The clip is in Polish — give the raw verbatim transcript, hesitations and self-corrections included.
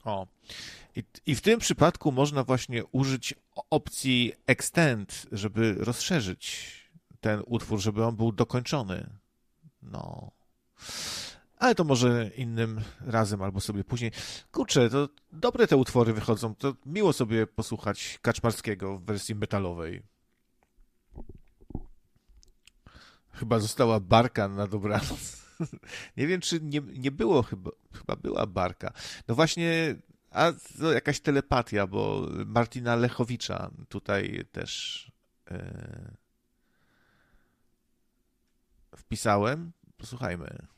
O. I, I w tym przypadku można właśnie użyć opcji extend, żeby rozszerzyć ten utwór, żeby on był dokończony. No. Ale to może innym razem albo sobie później. Kurczę, to dobre te utwory wychodzą. To miło sobie posłuchać Kaczmarskiego w wersji metalowej. Chyba została barka na dobranoc. Nie wiem, czy nie, nie było, chyba, chyba była barka. No właśnie, a to jakaś telepatia, bo Martina Lechowicza tutaj też e, wpisałem. Posłuchajmy.